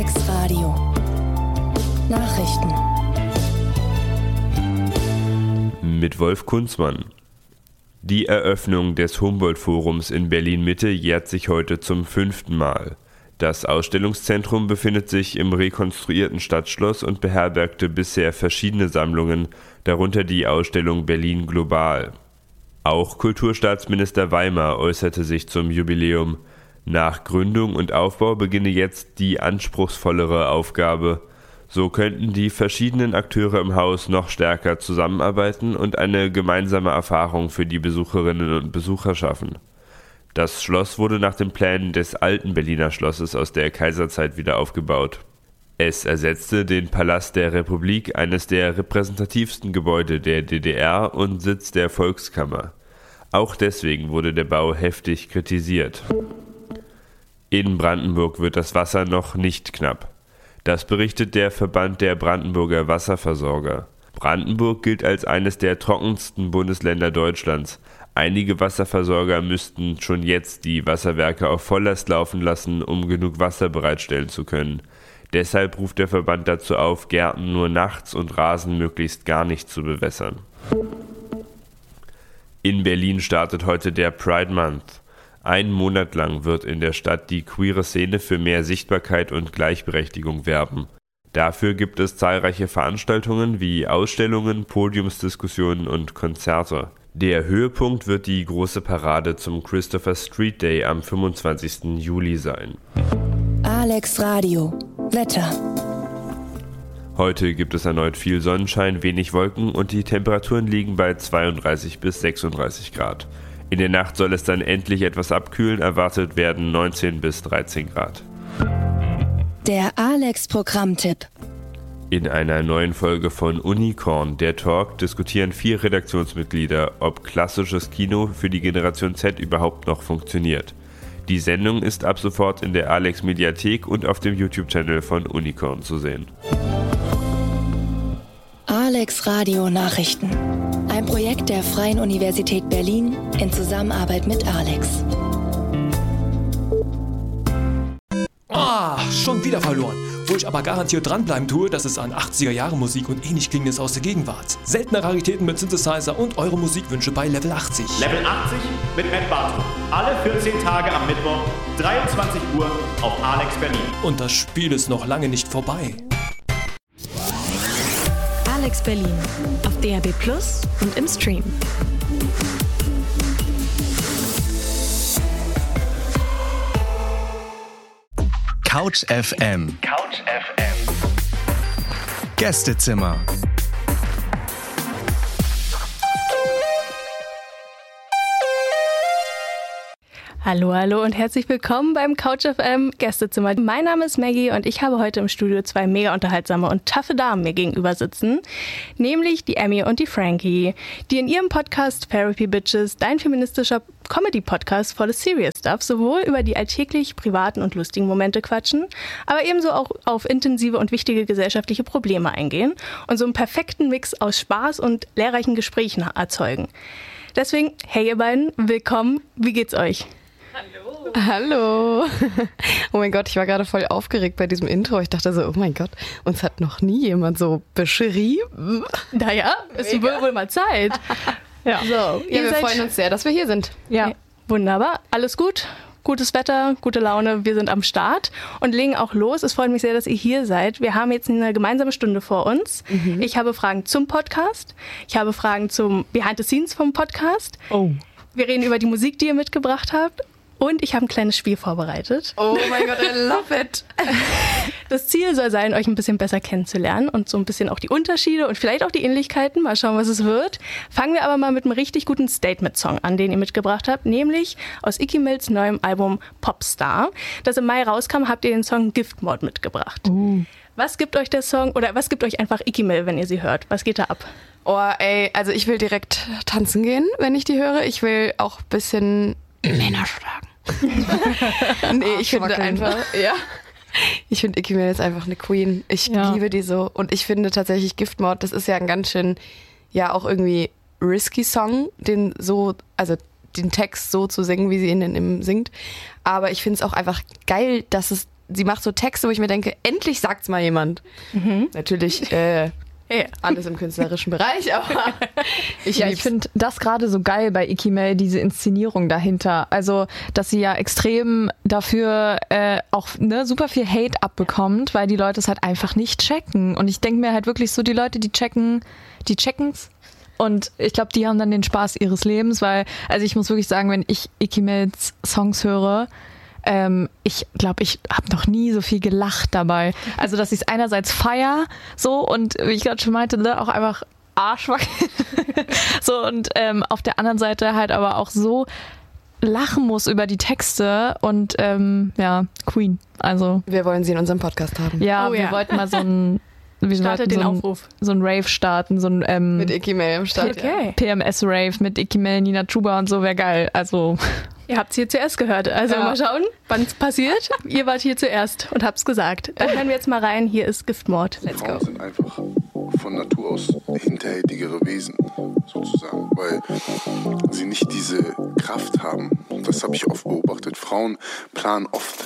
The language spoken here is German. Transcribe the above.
Alex Radio Nachrichten mit Wolf Kunzmann. Die Eröffnung des Humboldt-Forums in Berlin-Mitte jährt sich heute zum 5. Mal. Das Ausstellungszentrum befindet sich im rekonstruierten Stadtschloss und beherbergte bisher verschiedene Sammlungen, darunter die Ausstellung Berlin Global. Auch Kulturstaatsminister Weimar äußerte sich zum Jubiläum. Nach Gründung und Aufbau beginne jetzt die anspruchsvollere Aufgabe. So könnten die verschiedenen Akteure im Haus noch stärker zusammenarbeiten und eine gemeinsame Erfahrung für die Besucherinnen und Besucher schaffen. Das Schloss wurde nach den Plänen des alten Berliner Schlosses aus der Kaiserzeit wieder aufgebaut. Es ersetzte den Palast der Republik, eines der repräsentativsten Gebäude der DDR und Sitz der Volkskammer. Auch deswegen wurde der Bau heftig kritisiert. In Brandenburg wird das Wasser noch nicht knapp. Das berichtet der Verband der Brandenburger Wasserversorger. Brandenburg gilt als eines der trockensten Bundesländer Deutschlands. Einige Wasserversorger müssten schon jetzt die Wasserwerke auf Volllast laufen lassen, um genug Wasser bereitstellen zu können. Deshalb ruft der Verband dazu auf, Gärten nur nachts und Rasen möglichst gar nicht zu bewässern. In Berlin startet heute der Pride Month. Einen Monat lang wird in der Stadt die queere Szene für mehr Sichtbarkeit und Gleichberechtigung werben. Dafür gibt es zahlreiche Veranstaltungen wie Ausstellungen, Podiumsdiskussionen und Konzerte. Der Höhepunkt wird die große Parade zum Christopher Street Day am 25. Juli sein. Alex Radio Wetter. Heute gibt es erneut viel Sonnenschein, wenig Wolken und die Temperaturen liegen bei 32 bis 36 Grad. In der Nacht soll es dann endlich etwas abkühlen, erwartet werden 19 bis 13 Grad. Der Alex-Programmtipp. In einer neuen Folge von Unicorn, der Talk, diskutieren 4 Redaktionsmitglieder, ob klassisches Kino für die Generation Z überhaupt noch funktioniert. Die Sendung ist ab sofort in der Alex-Mediathek und auf dem YouTube-Channel von Unicorn zu sehen. Alex Radio Nachrichten. Ein Projekt der Freien Universität Berlin in Zusammenarbeit mit Alex. Schon wieder verloren. Wo ich aber garantiert dranbleiben tue, das ist an 80er-Jahre-Musik und ähnlich Klingendes aus der Gegenwart. Seltene Raritäten mit Synthesizer und eure Musikwünsche bei Level 80. Level 80 mit Matt Barton. Alle 14 Tage am Mittwoch, 23 Uhr auf Alex Berlin. Und das Spiel ist noch lange nicht vorbei. Alex Berlin auf DAB+ und im Stream. Couch FM. Gästezimmer. Hallo und herzlich willkommen beim Couch FM Gästezimmer. Mein Name ist Maggie und ich habe heute im Studio 2 mega unterhaltsame und taffe Damen mir gegenüber sitzen, nämlich die Emmy und die Frankie, die in ihrem Podcast Therapy Bitches, dein feministischer Comedy-Podcast voller Serious Stuff, sowohl über die alltäglich privaten und lustigen Momente quatschen, aber ebenso auch auf intensive und wichtige gesellschaftliche Probleme eingehen und so einen perfekten Mix aus Spaß und lehrreichen Gesprächen erzeugen. Deswegen, hey ihr beiden, willkommen, wie geht's euch? Hallo. Oh mein Gott, ich war gerade voll aufgeregt bei diesem Intro. Ich dachte so, oh mein Gott, uns hat noch nie jemand so beschrieben. Naja, es wird wohl mal Zeit. Ja, so, wir freuen uns sehr, dass wir hier sind. Ja, wunderbar. Alles gut? Gutes Wetter, gute Laune, wir sind am Start und legen auch los. Es freut mich sehr, dass ihr hier seid. Wir haben jetzt eine gemeinsame Stunde vor uns. Ich habe Fragen zum Podcast. Ich habe Fragen zum Behind the Scenes vom Podcast. Oh. Wir reden über die Musik, die ihr mitgebracht habt. Und ich habe ein kleines Spiel vorbereitet. Oh mein Gott, I love it. Das Ziel soll sein, euch ein bisschen besser kennenzulernen und so ein bisschen auch die Unterschiede und vielleicht auch die Ähnlichkeiten. Mal schauen, was es wird. Fangen wir aber mal mit einem richtig guten Statement-Song an, den ihr mitgebracht habt, nämlich aus Icky Mills neuem Album Popstar. Das im Mai rauskam, habt ihr den Song Giftmord mitgebracht. Was gibt euch der Song oder was gibt euch einfach Icky Mill, wenn ihr sie hört? Was geht da ab? Oh ey, also ich will direkt tanzen gehen, wenn ich die höre. Ich will auch ein bisschen Männer schlagen. Nee, ich finde einfach, ja. Ich finde Icky Mill ist einfach eine Queen. Ich liebe die so. Und ich finde tatsächlich Giftmord, das ist ja ein ganz schön, ja auch irgendwie risky Song, den Text so zu singen, wie sie ihn singt. Aber ich finde es auch einfach geil, dass es sie macht so Texte, wo ich mir denke, endlich sagt's mal jemand. Natürlich alles im künstlerischen Bereich, aber ich finde das gerade so geil bei Iki Mel, diese Inszenierung dahinter. Also, dass sie ja extrem dafür auch super viel Hate abbekommt, weil die Leute es halt einfach nicht checken. Und ich denke mir halt wirklich so, die Leute, die checken's. Und ich glaube, die haben dann den Spaß ihres Lebens, weil, also ich muss wirklich sagen, wenn ich Iki Mels Songs höre, ich glaube, ich habe noch nie so viel gelacht dabei. Also, dass ich es einerseits feier, so, und wie ich gerade schon meinte, auch einfach Arschwackel. So, und auf der anderen Seite halt aber auch so lachen muss über die Texte und Queen. Also wir wollen sie in unserem Podcast haben. Ja, wir wollten mal so ein Aufruf. So ein Rave starten, so ein mit Iki Mel im Start. Okay. PMS-Rave mit Iki Mel, Nina Chuba und so, wäre geil. Also ihr habt es hier zuerst gehört. Also mal schauen, wann es passiert. Ihr wart hier zuerst und habt's gesagt. Dann hören wir jetzt mal rein. Hier ist Giftmord. Let's go. Frauen sind einfach von Natur aus hinterhältigere Wesen, sozusagen, weil sie nicht diese Kraft haben. Das habe ich oft beobachtet. Frauen planen oft